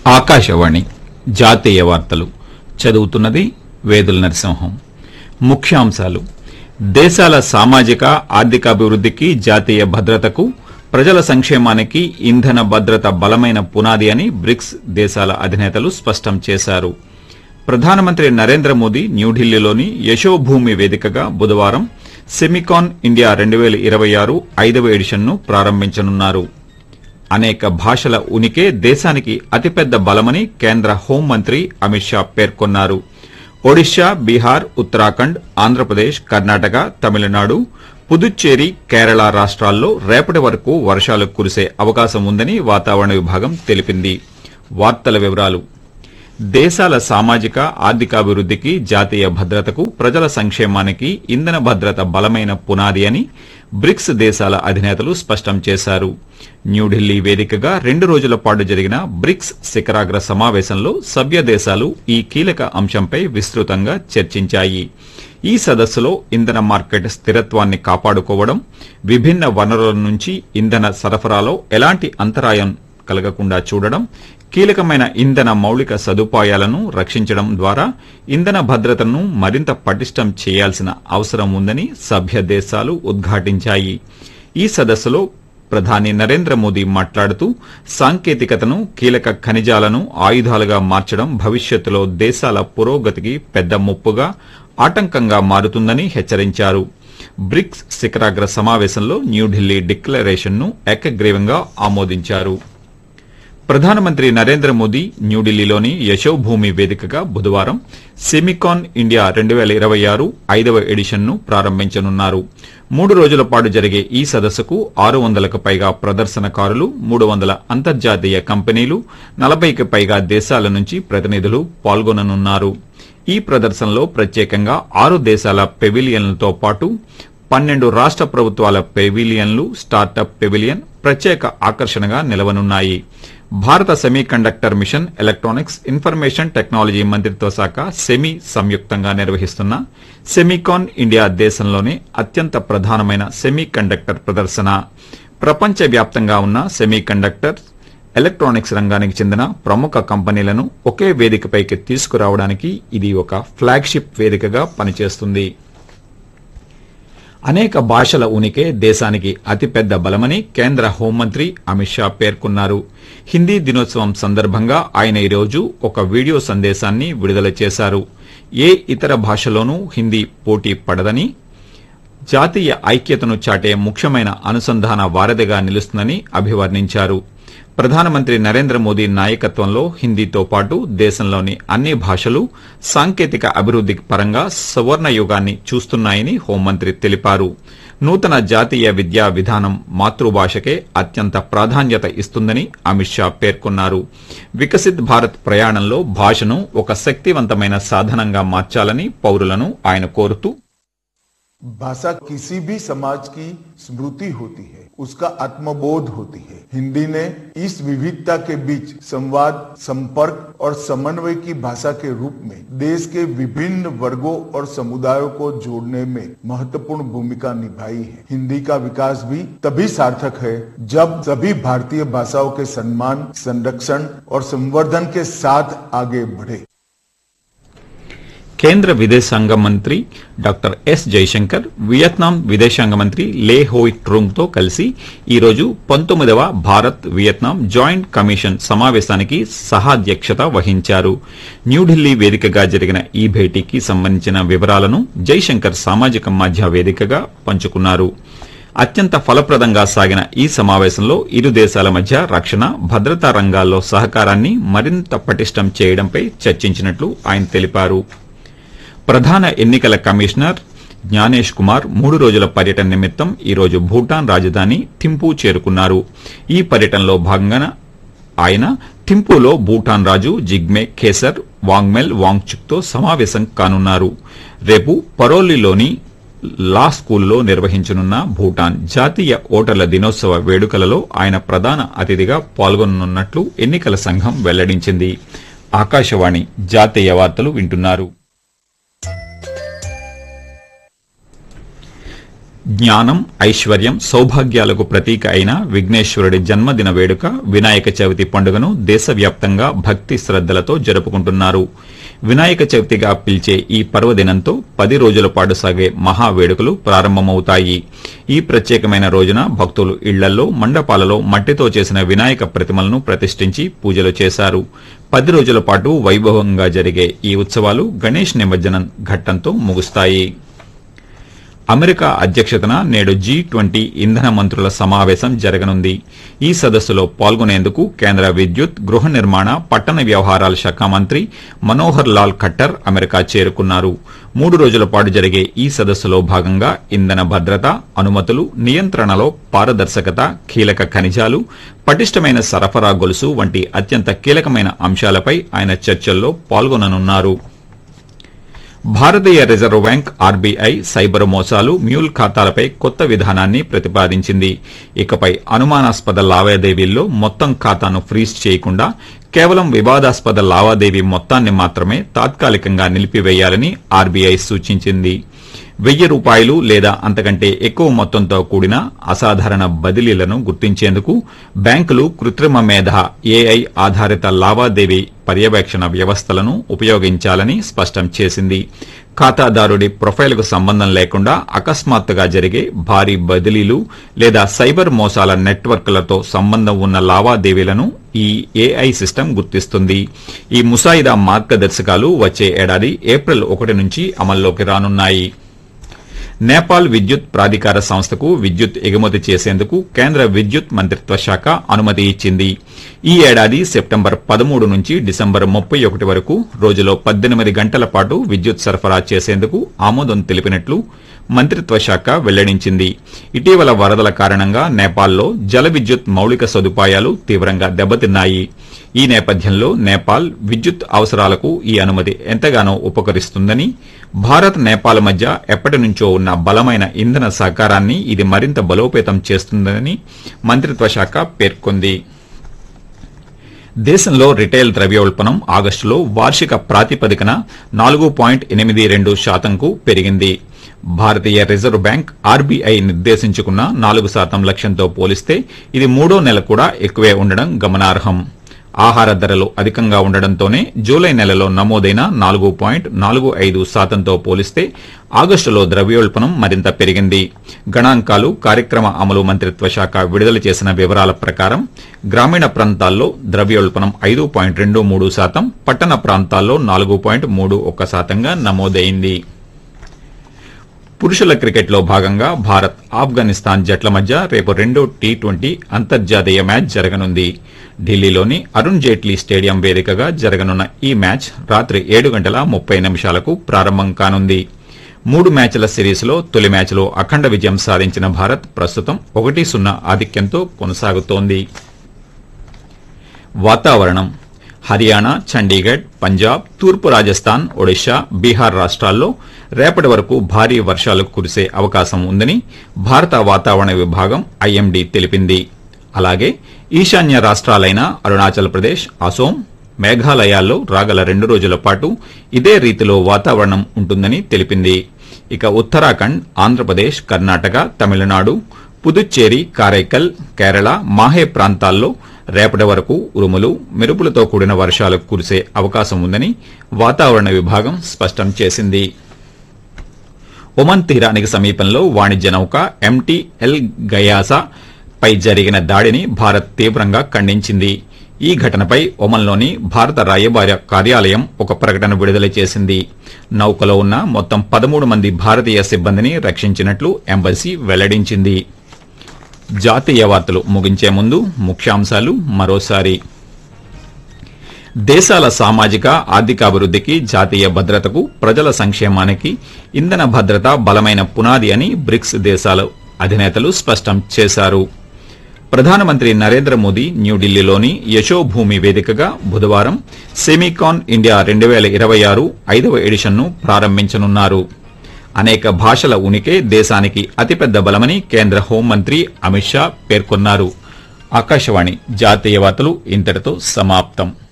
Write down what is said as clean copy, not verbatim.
ఆకాశవాణి జాతీయ వార్తలు చదువుతున్నది వేదుల నరసింహం. ముఖ్యాంశాలు: దేశాల సామాజిక ఆర్థికాభివృద్ధికి, జాతీయ భద్రతకు, ప్రజల సంక్షేమానికి ఇంధన భద్రత బలమైన పునాది అని బ్రిక్స్ దేశాల అధినేతలు స్పష్టం చేశారు. ప్రధానమంత్రి నరేంద్ర మోదీ న్యూఢిల్లీలోని యశోభూమి వేదికగా బుధవారం సెమికాన్ ఇండియా 2026 5వ ఎడిషన్ను ప్రారంభించనున్నారు. అనేక భాషల ఉనికే దేశానికి అతిపెద్ద బలమని కేంద్ర హోంమంత్రి అమిత్ షా పేర్కొన్నారు. ఒడిశా, బీహార్, ఉత్తరాఖండ్, ఆంధ్రప్రదేశ్, కర్ణాటక, తమిళనాడు, పుదుచ్చేరి, కేరళ రాష్ట్రాల్లో రేపటి వరకు వర్షాలు కురిసే అవకాశం ఉందని వాతావరణ విభాగం తెలిపింది. వార్తల వివరాలు: దేశాల సామాజిక ఆర్థికాభివృద్ధికి, జాతీయ భద్రతకు, ప్రజల సంక్షేమానికి ఇంధన భద్రత బలమైన పునాది అని బ్రిక్స్ దేశాల అధినేతలు స్పష్టం చేశారు. న్యూఢిల్లీ వేదికగా 2 రోజుల పాటు జరిగిన బ్రిక్స్ శిఖరాగ్ర సమావేశంలో సభ్య దేశాలు ఈ కీలక అంశంపై విస్తృతంగా చర్చించాయి. ఈ సదస్సులో ఇంధన మార్కెట్ స్థిరత్వాన్ని కాపాడుకోవడం, విభిన్న వనరుల నుంచి ఇంధన సరఫరాలో ఎలాంటి అంతరాయం కలగకుండా చూడడం, కీలకమైన ఇంధన మౌలిక సదుపాయాలను రక్షించడం ద్వారా ఇంధన భద్రతను మరింత పటిష్టం చేయాల్సిన అవసరం ఉందని సభ్య దేశాలు ఉద్ఘాటించాయి. ఈ సదస్సులో ప్రధాని నరేంద్ర మోదీ మాట్లాడుతూ, సాంకేతికతను, కీలక ఖనిజాలను ఆయుధాలుగా మార్చడం భవిష్యత్తులో దేశాల పురోగతికి పెద్ద ముప్పుగా, ఆటంకంగా మారుతుందని హెచ్చరించారు. బ్రిక్స్ శిఖరాగ్ర సమావేశంలో న్యూఢిల్లీ డిక్లరేషన్ను ఏకగ్రీవంగా ఆమోదించారు. ప్రధానమంత్రి నరేంద్ర మోదీ న్యూఢిల్లీలోని యశోభూమి వేదికగా బుధవారం సెమికాన్ ఇండియా 2026 5వ ఎడిషన్ను ప్రారంభించనున్నారు. 3 రోజుల పాటు జరిగే ఈ సదస్సుకు 600కు పైగా ప్రదర్శనకారులు, 300 అంతర్జాతీయ కంపెనీలు, 40కి పైగా దేశాల నుంచి ప్రతినిధులు పాల్గొననున్నారు. ఈ ప్రదర్శనలో ప్రత్యేకంగా 6 దేశాల పెవిలియన్లతో పాటు 12 రాష్ట ప్రభుత్వాల పెవిలియన్లు, స్టార్టప్ పెవిలియన్ ప్రత్యేక ఆకర్షణగా నిలవనున్నాయి. భారత semiconductor machine, electronics, information technology మంత్రిత్వ శాఖ సెమీ సంయుక్తంగా నిర్వహిస్తున్న సెమికాన్ ఇండియా దేశంలోనే అత్యంత ప్రధానమైన సెమీకండక్టర్ ప్రదర్శన. ప్రపంచవ్యాప్తంగా ఉన్న సెమీకండక్టర్, ఎలక్ట్రానిక్స్ రంగానికి చెందిన ప్రముఖ కంపెనీలను ఒకే వేదికపైకి తీసుకురావడానికి ఇది ఒక ఫ్లాగ్షిప్ వేదికగా పనిచేస్తుంది. అనేక భాషల ఉనికే దేశానికి అతిపెద్ద బలమని కేంద్ర హోంమంత్రి అమిత్ షా పేర్కొన్నారు. హిందీ దినోత్సవం సందర్భంగా ఆయన ఈరోజు ఒక వీడియో సందేశాన్ని విడుదల చేశారు. ఏ ఇతర భాషలోనూ హిందీ పోటీ పడదని, జాతీయ ఐక్యతను చాటే ముఖ్యమైన అనుసంధాన వారధిగా నిలుస్తుందని అభివర్ణించారు. ప్రధానమంత్రి నరేంద్ర మోదీ నాయకత్వంలో హిందీతో పాటు దేశంలోని అన్ని భాషలు సాంకేతిక అభివృద్ది పరంగా సువర్ణయుగాన్ని చూస్తున్నాయని హోంమంత్రి తెలిపారు. నూతన జాతీయ విద్యా విధానం మాతృభాషకే అత్యంత ప్రాధాన్యత ఇస్తుందని అమిత్ షా పేర్కొన్నారు. వికసిత్ భారత్ ప్రయాణంలో భాషను ఒక శక్తివంతమైన సాధనంగా మార్చాలని పౌరులను ఆయన కోరుతూ, भाषा किसी भी समाज की स्मृति होती है, उसका आत्मबोध होती है। हिंदी ने इस विविधता के बीच संवाद, संपर्क और समन्वय की भाषा के रूप में देश के विभिन्न वर्गों और समुदायों को जोड़ने में महत्वपूर्ण भूमिका निभाई है। हिंदी का विकास भी तभी सार्थक है जब सभी भारतीय भाषाओं के सम्मान, संरक्षण और संवर्धन के साथ आगे बढ़े। కేంద్ర విదేశాంగ మంత్రి డాక్టర్ ఎస్ జైశంకర్ వియత్నాం విదేశాంగ మంత్రి లే హోయ్ ట్రూంగ్ తో కలిసి ఈరోజు 19వ భారత్ వియత్నాం జాయింట్ కమిషన్ సమావేశానికి సహాధ్యక్షత వహించారు. న్యూఢిల్లీ వేదికగా జరిగిన ఈ భేటీకి సంబంధించిన వివరాలను జైశంకర్ సామాజిక మాధ్యమ వేదికగా పంచుకున్నారు. అత్యంత ఫలప్రదంగా సాగిన ఈ సమావేశంలో ఇరు దేశాల మధ్య రక్షణ, భద్రతా రంగాల్లో సహకారాన్ని మరింత పటిష్టం చేయడంపై చర్చించినట్లు ఆయన తెలిపారు. ప్రధాన ఎన్నికల కమిషనర్ జ్ఞానేష్ కుమార్ 3 రోజుల పర్యటన నిమిత్తం ఈరోజు భూటాన్ రాజధాని థింపూ చేరుకున్నారు. ఈ పర్యటనలో భాగంగా ఆయన థింపూలో భూటాన్ రాజు జిగ్మే ఖేసర్ వాంగ్మెల్ వాంగ్చుక్తో సమావేశం కానున్నారు. రేపు పరోలిలోని లా స్కూల్లో నిర్వహించనున్న భూటాన్ జాతీయ ఓటర్ల దినోత్సవ వేడుకలలో ఆయన ప్రధాన అతిథిగా పాల్గొననున్నట్లు ఎన్నికల సంఘం వెల్లడించింది. ఆకాశవాణి జాతీయ వార్తలు వింటున్నారు. జ్ఞానం, ఐశ్వర్యం, సౌభాగ్యాలకు ప్రతీక అయిన విఘ్నేశ్వరుడి జన్మదిన వేడుక వినాయక చవితి పండుగను దేశవ్యాప్తంగా భక్తి శ్రద్దలతో జరుపుకుంటున్నారు. వినాయక చవితిగా పిలిచే ఈ పర్వదినంతో 10 రోజుల పాటు సాగే మహావేడుకలు ప్రారంభమవుతాయి. ఈ ప్రత్యేకమైన రోజున భక్తులు ఇళ్లలో, మండపాలలో మట్టితో చేసిన వినాయక ప్రతిమలను ప్రతిష్ఠించి పూజలు చేశారు. 10 రోజుల పాటు వైభవంగా జరిగే ఈ ఉత్సవాలు గణేష్ నిమజ్జనం ఘట్టంతో ముగుస్తాయి. అమెరికా అధ్యక్షతన నేడు G20 ఇంధన మంత్రుల సమావేశం జరగనుంది. ఈ సదస్సులో పాల్గొనేందుకు కేంద్ర విద్యుత్, గృహ నిర్మాణ, పట్టణ వ్యవహారాల శాఖ మంత్రి మనోహర్ లాల్ ఖట్టర్ అమెరికా చేరుకున్నారు. 3 రోజుల పాటు జరిగే ఈ సదస్సులో భాగంగా ఇంధన భద్రత, అనుమతులు, నియంత్రణలో పారదర్శకత, కీలక ఖనిజాలు, పటిష్టమైన సరఫరా గొలుసు వంటి అత్యంత కీలకమైన అంశాలపై ఆయన చర్చల్లో పాల్గొననున్నారు. భారతీయ రిజర్వ్ బ్యాంక్ ఆర్బీఐ సైబర్ మోసాలు, మ్యూల్ ఖాతాలపై కొత్త విధానాన్ని ప్రతిపాదించింది. ఇకపై అనుమానాస్పద లావాదేవీల్లో మొత్తం ఖాతాను ఫ్రీజ్ చేయకుండా కేవలం వివాదాస్పద లావాదేవీ మొత్తాన్ని మాత్రమే తాత్కాలికంగా నిలిపివేయాలని ఆర్బీఐ సూచించింది. ₹1000 లేదా అంతకంటే ఎక్కువ మొత్తంతో కూడిన అసాధారణ బదిలీలను గుర్తించేందుకు బ్యాంకులు కృత్రిమ మేధ ఏఐ ఆధారిత లావాదేవీ పర్యవేక్షణ వ్యవస్థలను ఉపయోగించాలని స్పష్టం చేసింది. ఖాతాదారుడి ప్రొఫైల్కు సంబంధం లేకుండా అకస్మాత్తుగా జరిగే భారీ బదిలీలు లేదా సైబర్ మోసాల నెట్వర్క్లతో సంబంధం ఉన్న లావాదేవీలను ఈ ఏఐ సిస్టమ్ గుర్తిస్తుంది. ఈ ముసాయిదా మార్గదర్శకాలు వచ్చే ఏడాది ఏప్రిల్ 1 నుంచి అమల్లోకి రానున్నాయి. నేపాల్ విద్యుత్ ప్రాధికార సంస్థకు విద్యుత్ ఎగుమతి చేసేందుకు కేంద్ర విద్యుత్ మంత్రిత్వ శాఖ అనుమతి ఇచ్చింది. ఈ ఏడాది సెప్టెంబర్ 13 నుంచి డిసెంబర్ 31 వరకు రోజులో 18 గంటల పాటు విద్యుత్ సరఫరా చేసేందుకు ఆమోదం తెలిపినట్లు మంత్రిత్వ శాఖ వెల్లడించింది. ఇటీవల వరదల కారణంగా నేపాల్లో జల విద్యుత్ మౌలిక సదుపాయాలు తీవ్రంగా దెబ్బతిన్నాయి. ఈ నేపథ్యంలో నేపాల్ విద్యుత్ అవసరాలకు ఈ అనుమతి ఎంతగానో ఉపకరిస్తుందని, భారత్ నేపాల్ మధ్య ఎప్పటి నుంచో ఉన్న బలమైన ఇంధన సహకారాన్ని ఇది మరింత బలోపేతం చేస్తుందని మంత్రిత్వ శాఖ పేర్కొంది. దేశంలో రిటైల్ ద్రవ్యోల్బణం ఆగస్టులో వార్షిక ప్రాతిపదికన 4.82% పెరిగింది. భారతీయ రిజర్వ్ బ్యాంక్ ఆర్బీఐ నిర్దేశించుకున్న 4% లక్ష్యంతో పోలిస్తే ఇది 3వ నెల కూడా ఎక్కువే ఉండడం గమనార్హం. ఆహార ధరలు అధికంగా ఉండడంతోనే జూలై నెలలో నమోదైన 4.45%తో పోలిస్తే ఆగస్టులో ద్రవ్యోల్బణం మరింత పెరిగింది. గణాంకాలు కార్యక్రమ అమలు మంత్రిత్వ శాఖ విడుదల చేసిన వివరాల ప్రకారం గ్రామీణ ప్రాంతాల్లో ద్రవ్యోల్బణం 5.23%, పట్టణ ప్రాంతాల్లో 4.31%గా నమోదైంది. పురుషుల క్రికెట్లో భాగంగా భారత్, ఆఫ్ఘనిస్తాన్ జట్ల మధ్య రేపు 2వ టీ20 అంతర్జాతీయ మ్యాచ్ జరగనుంది. ఢిల్లీలోని అరుణ్ జైట్లీ స్టేడియం వేదికగా జరగనున్న ఈ మ్యాచ్ రాత్రి 7:30 ప్రారంభం కానుంది. 3 మ్యాచ్ల సిరీస్లో తొలి మ్యాచ్లో అఖండ విజయం సాధించిన భారత్ ప్రస్తుతం 1-0 ఆధిక్యంతో కొనసాగుతోంది. వాతావరణం. హర్యానా, చండీగఢ్, పంజాబ్, తూర్పు రాజస్థాన్, ఒడిశా, బీహార్ రాష్ట్రాల్లో రేపటి వరకు భారీ వర్షాలు కురిసే అవకాశం ఉందని భారత వాతావరణ విభాగం ఐఎండీ తెలిపింది. అలాగే ఈశాన్య రాష్ట్రాలైన అరుణాచల్ ప్రదేశ్, అసోం, మేఘాలయాల్లో రాగల 2 రోజుల పాటు ఇదే రీతిలో వాతావరణం ఉంటుందని తెలిపింది. ఇక ఉత్తరాఖండ్, ఆంధ్రప్రదేశ్, కర్ణాటక, తమిళనాడు, పుదుచ్చేరి, కారైకల్, కేరళ, మాహే ప్రాంతాల్లో రేపటి వరకు ఉరుములు, మెరుపులతో కూడిన వర్షాలు కురిసే అవకాశం ఉందని వాతావరణ విభాగం స్పష్టం చేసింది. ఒమన్ తీరానికి సమీపంలో వాణిజ్య నౌక ఎంటీ ఎల్ గయాసా పై జరిగిన దాడిని భారత్ తీవ్రంగా ఖండించింది. ఈ ఘటనపై ఒమన్లోని భారత రాయబార కార్యాలయం ఒక ప్రకటన విడుదల చేసింది. నౌకలో ఉన్న మొత్తం 13 మంది భారతీయ సిబ్బందిని రక్షించినట్లు ఎంబసీ వెల్లడించింది. జాతీయ వార్తలు ముగించే ముందు ముఖ్యాంశాలు మరోసారి. దేశాల సామాజిక, ఆర్థికాభివృద్ధికి, జాతీయ భద్రతకు, ప్రజల సంక్షేమానికి ఇంధన భద్రత బలమైన పునాది అని బ్రిక్స్ దేశాల అధినేతలు స్పష్టం చేశారు. ప్రధానమంత్రి నరేంద్ర మోదీ న్యూఢిల్లీలోని యశోభూమి వేదికగా బుధవారం సెమీకాన్ ఇండియా 2026 5వ ఎడిషన్ను ప్రారంభించనున్నారు. అనేక భాషల ఉనికే దేశానికి అతిపెద్ద బలమని కేంద్ర హోంమంత్రి అమిత్ షా పేర్కొన్నారు. ఆకాశవాణి జాతీయ వార్తలు ఇంతటితో సమాప్తం.